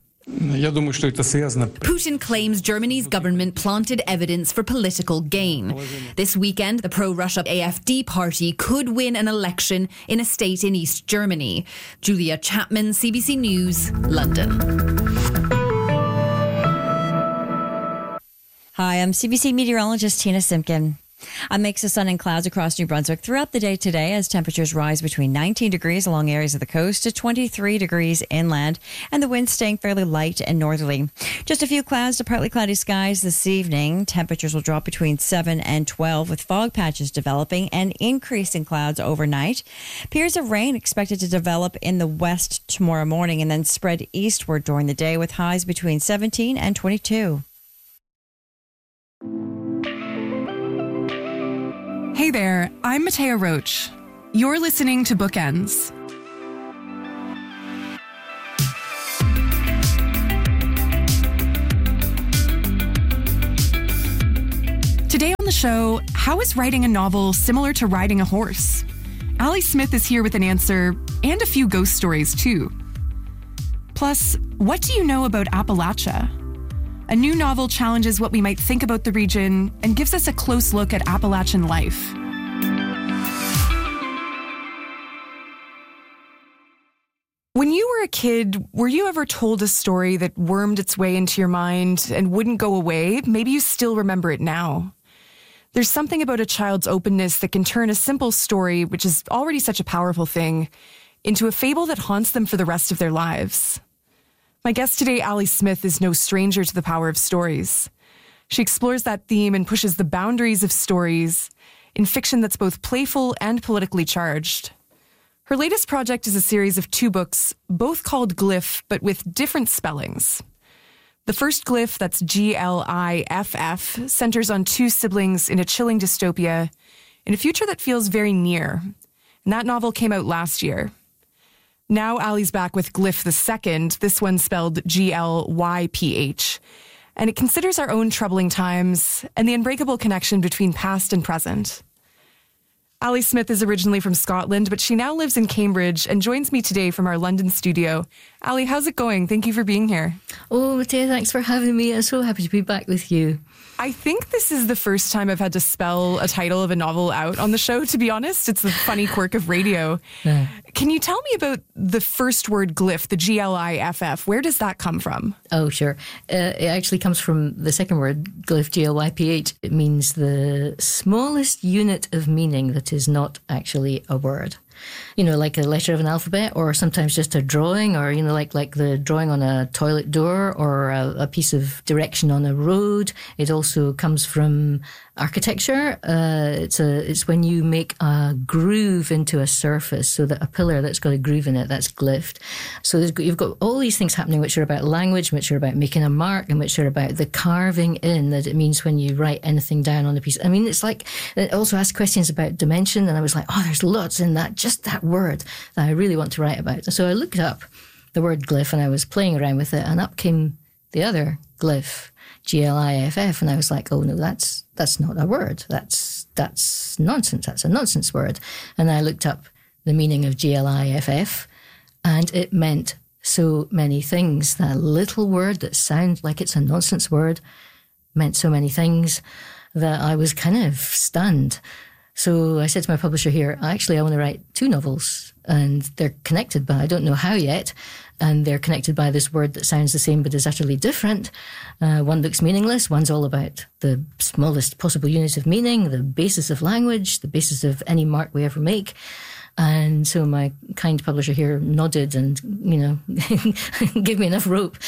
[SPEAKER 18] Putin claims Germany's government planted evidence for political gain. This weekend, the pro-Russia A F D party could win an election in a state in East Germany. Julia Chapman, C B C News, London.
[SPEAKER 20] Hi, I'm C B C meteorologist Tina Simpkin. A mix of sun and clouds across New Brunswick throughout the day today as temperatures rise between nineteen degrees along areas of the coast to twenty-three degrees inland, and the wind staying fairly light and northerly. Just a few clouds to partly cloudy skies this evening. Temperatures will drop between seven and twelve with fog patches developing and increasing clouds overnight. Periods of rain expected to develop in the west tomorrow morning and then spread eastward during the day with highs between seventeen and twenty-two.
[SPEAKER 13] Hey there, I'm Matea Roach. You're listening to Bookends. Today on the show, how is writing a novel similar to riding a horse? Ali Smith is here with an answer, and a few ghost stories too. Plus, what do you know about Appalachia? A new novel challenges what we might think about the region and gives us a close look at Appalachian life. When you were a kid, were you ever told a story that wormed its way into your mind and wouldn't go away? Maybe you still remember it now. There's something about a child's openness that can turn a simple story, which is already such a powerful thing, into a fable that haunts them for the rest of their lives. My guest today, Ali Smith, is no stranger to the power of stories. She explores that theme and pushes the boundaries of stories in fiction that's both playful and politically charged. Her latest project is a series of two books, both called Glyph, but with different spellings. The first Glyph, that's G L I F F, centers on two siblings in a chilling dystopia in a future that feels very near. And that novel came out last year. Now Ali's back with Glyph the second, this one spelled G L Y P H. And it considers our own troubling times and the unbreakable connection between past and present. Ali Smith is originally from Scotland, but she now lives in Cambridge and joins me today from our London studio. Ali, how's it going? Thank you for being here.
[SPEAKER 21] Oh, Matea, thanks for having me. I'm so happy to be back with you.
[SPEAKER 13] I think this is the first time I've had to spell a title of a novel out on the show, to be honest. It's the funny quirk of radio. Yeah. Can you tell me about the first word Glyph, the G L I F F? Where does that come from?
[SPEAKER 21] Oh, sure. Uh, it actually comes from the second word, Glyph, G L Y P H. It means the smallest unit of meaning that is not actually a word. You know, like a letter of an alphabet, or sometimes just a drawing, or, you know, like like the drawing on a toilet door, or a, a piece of direction on a road. It also comes from architecture. Uh, it's a it's when you make a groove into a surface, so that a pillar that's got a groove in it, that's glyphed. So there's, you've got all these things happening, which are about language, which are about making a mark, and which are about the carving in that it means when you write anything down on a piece. I mean, it's like, it also asks questions about dimension, and I was like, oh, there's lots in that, just that word that I really want to write about. So I looked up the word glyph, and I was playing around with it, and up came the other glyph, G L I F F, and I was like, oh no, that's that's not a word. That's that's nonsense. That's a nonsense word. And I looked up the meaning of G L I F F, and it meant so many things. That little word that sounds like it's a nonsense word meant so many things that I was kind of stunned. So I said to my publisher here, actually, I want to write two novels, and they're connected, but I don't know how yet. And they're connected by this word that sounds the same but is utterly different. Uh, one looks meaningless. One's all about the smallest possible unit of meaning, the basis of language, the basis of any mark we ever make. And so my kind publisher here nodded and, you know, gave me enough rope.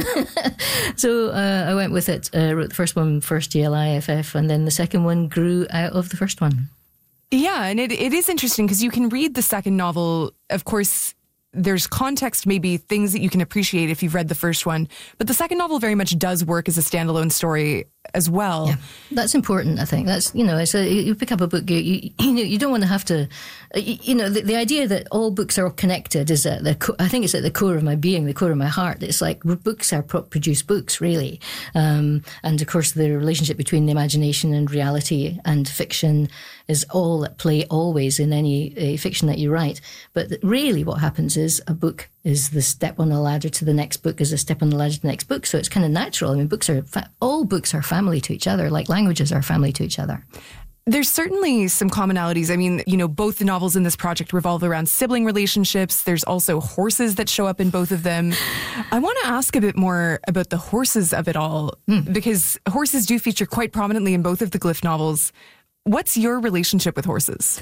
[SPEAKER 21] So uh, I went with it, uh, wrote the first one first, G L I F F, and then the second one grew out of the first one.
[SPEAKER 13] Yeah, and it, it is interesting because you can read the second novel, of course. There's context, maybe things that you can appreciate if you've read the first one. But the second novel very much does work as a standalone story as well.
[SPEAKER 21] Yeah, that's important, I think. That's, you know, it's a, you pick up a book, you, you, you know, you don't want to have to, you, you know, the, the idea that all books are connected is at the, co- I think it's at the core of my being, the core of my heart. It's like books are produced books, really. Um, and of course, the relationship between the imagination and reality and fiction is all at play always in any uh, fiction that you write. But really what happens is a book is the step on the ladder to the next book, is a step on the ladder to the next book. So it's kind of natural. I mean, books are, fa- all books are family to each other, like languages are family to each other.
[SPEAKER 13] There's certainly some commonalities. I mean, you know, both the novels in this project revolve around sibling relationships. There's also horses that show up in both of them. I want to ask a bit more about the horses of it all, mm. because horses do feature quite prominently in both of the Glyph novels. What's your relationship with horses?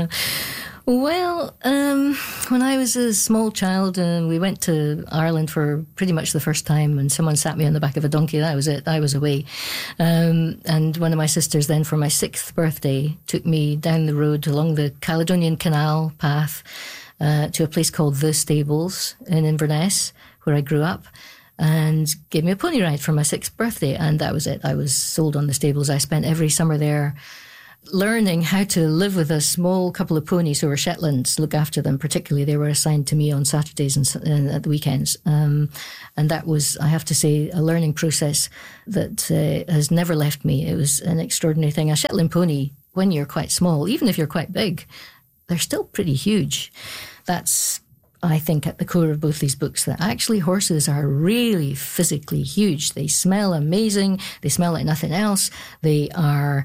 [SPEAKER 21] Well, um, when I was a small child and we went to Ireland for pretty much the first time, and someone sat me on the back of a donkey, that was it. I was away. Um, and one of my sisters then for my sixth birthday took me down the road along the Caledonian Canal path uh, to a place called The Stables in Inverness, where I grew up, and gave me a pony ride for my sixth birthday. And that was it. I was sold on The Stables. I spent every summer there. learning how to live with a small couple of ponies who were Shetlands, look after them particularly. They were assigned to me on Saturdays and, and at the weekends. Um, and that was, I have to say, a learning process that uh, has never left me. It was an extraordinary thing. A Shetland pony, when you're quite small, even if you're quite big, they're still pretty huge. That's, I think, at the core of both these books, that actually horses are really physically huge. They smell amazing. They smell like nothing else. They are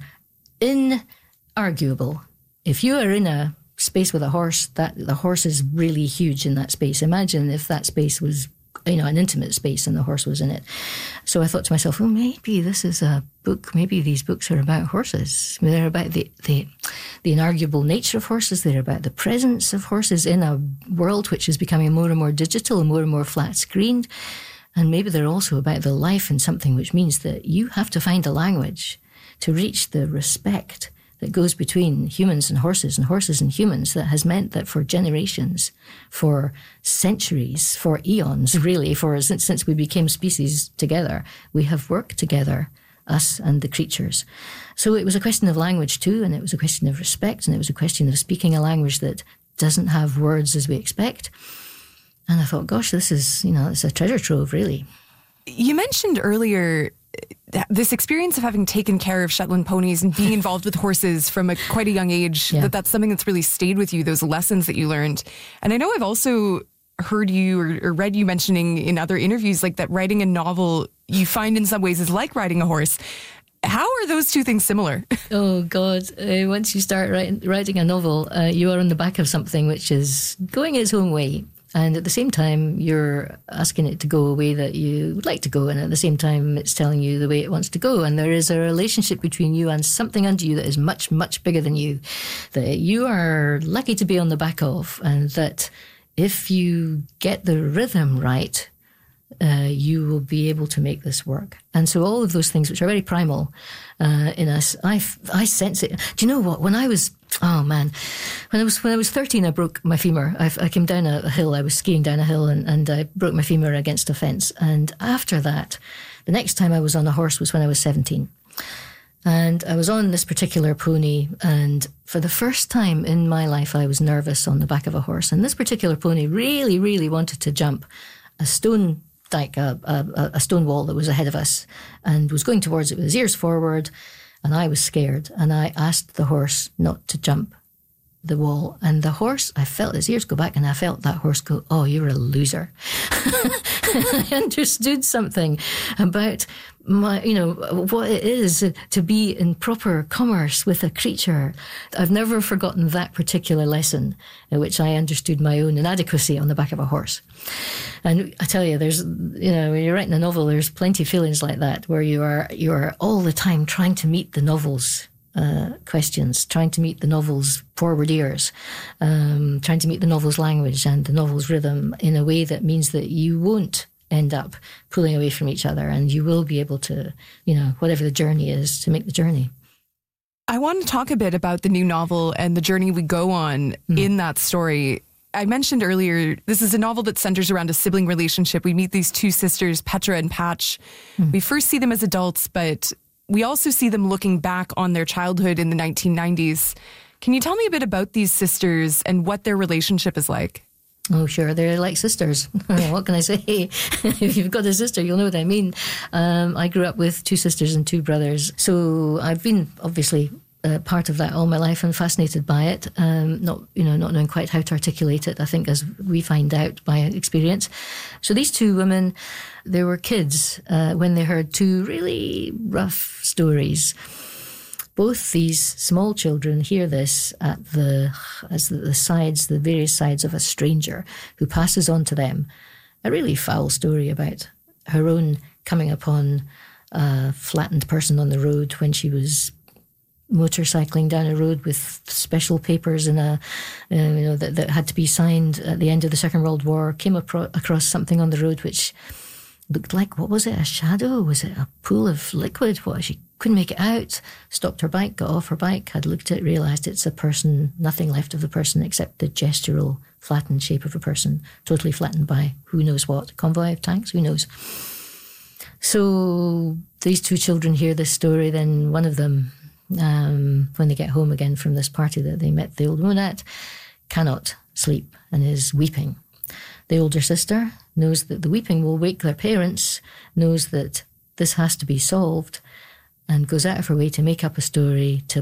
[SPEAKER 21] inarguable. If you are in a space with a horse, that the horse is really huge in that space. Imagine if that space was, you know, an intimate space and the horse was in it. So I thought to myself, oh, maybe this is a book. Maybe these books are about horses. They're about the, the, the inarguable nature of horses. They're about the presence of horses in a world which is becoming more and more digital and more and more flat screened. And maybe they're also about the life in something, which means that you have to find a language to reach the respect that goes between humans and horses and horses and humans, that has meant that for generations, for centuries, for eons, really, for since, since we became species together, we have worked together, us and the creatures. So it was a question of language too, and it was a question of respect, and it was a question of speaking a language that doesn't have words as we expect. And I thought, gosh, this is, you know, it's a treasure trove, really.
[SPEAKER 13] You mentioned earlier this experience of having taken care of Shetland ponies and being involved with horses from a quite a young age, yeah. that that's something that's really stayed with you, those lessons that you learned. And I know I've also heard you or, or read you mentioning in other interviews, like that writing a novel, you find in some ways is like riding a horse. How are those two things similar?
[SPEAKER 21] Oh, God. Uh, once you start writing, writing a novel, uh, you are on the back of something which is going its own way. And at the same time, you're asking it to go a way that you would like to go. And at the same time, it's telling you the way it wants to go. And there is a relationship between you and something under you that is much, much bigger than you, that you are lucky to be on the back of. And that if you get the rhythm right, uh, you will be able to make this work. And so all of those things, which are very primal uh, in us, I, I sense it. Do you know what? When I was... Oh man, when I was when I was thirteen, I broke my femur. I, I came down a hill. I was skiing down a hill, and, and I broke my femur against a fence. And after that, the next time I was on a horse was when I was seventeen, and I was on this particular pony. And for the first time in my life, I was nervous on the back of a horse. And this particular pony really, really wanted to jump a stone dike, a, a, a stone wall that was ahead of us, and was going towards it with his ears forward. And I was scared, and I asked the horse not to jump the wall. And the horse, I felt his ears go back, and I felt that horse go, oh, you're a loser. I understood something about my, you know, what it is to be in proper commerce with a creature. I've never forgotten that particular lesson in which I understood my own inadequacy on the back of a horse. And I tell you, there's, you know, when you're writing a novel, there's plenty of feelings like that, where you are, you are all the time trying to meet the novel's uh, questions, trying to meet the novel's forward ears, um, trying to meet the novel's language and the novel's rhythm in a way that means that you won't end up pulling away from each other, and you will be able to, you know, whatever the journey is, to make the journey.
[SPEAKER 13] I want to talk a bit about the new novel and the journey we go on mm. in that story. I mentioned earlier, this is a novel that centers around a sibling relationship. We meet these two sisters, Petra and Patch. Mm. We first see them as adults, but we also see them looking back on their childhood in the nineteen nineties. Can you tell me a bit about these sisters and what their relationship is like?
[SPEAKER 21] Oh, sure. They're like sisters. What can I say? If you've got a sister, you'll know what I mean. Um, I grew up with two sisters and two brothers. So I've been obviously uh, part of that all my life and fascinated by it. Um, not, you know, not knowing quite how to articulate it, I think, as we find out by experience. So these two women, they were kids uh, when they heard two really rough stories. Both these small children hear this at the as the, the sides, the various sides of a stranger who passes on to them a really foul story about her own coming upon a flattened person on the road when she was motorcycling down a road with special papers in a, uh, you know, that, that had to be signed at the end of the Second World War. Came apro- across something on the road which looked like, what was it, a shadow? Was it a pool of liquid? What, she couldn't make it out. Stopped her bike, got off her bike, had looked at it, realised it's a person, nothing left of the person except the gestural flattened shape of a person, totally flattened by who knows what, convoy of tanks, who knows. So these two children hear this story, then one of them um, when they get home again from this party that they met the old woman at, cannot sleep and is weeping. The older sister knows that the weeping will wake their parents, knows that this has to be solved, and goes out of her way to make up a story to